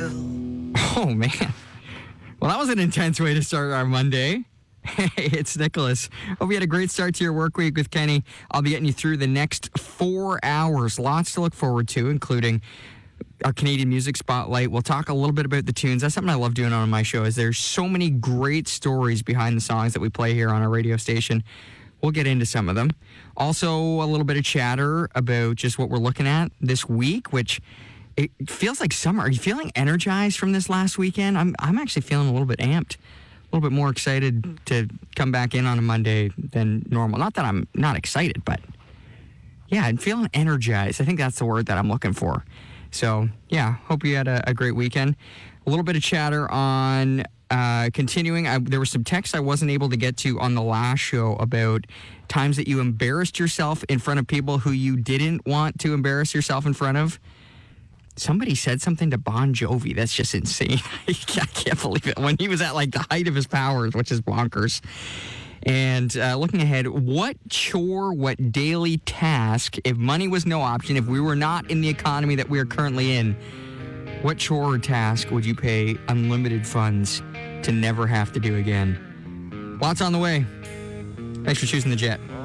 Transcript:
Oh, man. Well, that was an intense way to start our Monday. Hey, it's Nicholas. Hope you had a great start to your work week with Kenny. I'll be getting you through the next 4 hours. Lots to look forward to, including our Canadian Music Spotlight. We'll talk a little bit about the tunes. That's something I love doing on my show, is there's so many great stories behind the songs that we play here on our radio station. We'll get into some of them. Also, a little bit of chatter about just what we're looking at this week, which it feels like summer. Are you feeling energized from this last weekend? I'm actually feeling a little bit amped, a little bit more excited to come back in on a Monday than normal. Not that I'm not excited, but yeah, I'm feeling energized. I think that's the word that I'm looking for. So yeah, hope you had a great weekend. A little bit of chatter on continuing. There was some text I wasn't able to get to on the last show about times that you embarrassed yourself in front of people who you didn't want to embarrass yourself in front of. Somebody said something to Bon Jovi. That's just insane. I can't believe it. When he was at like the height of his powers, which is bonkers. And looking ahead, what chore, what daily task, if money was no option, if we were not in the economy that we are currently in, what chore or task would you pay unlimited funds to never have to do again? Lots on the way. Thanks for choosing the Jet.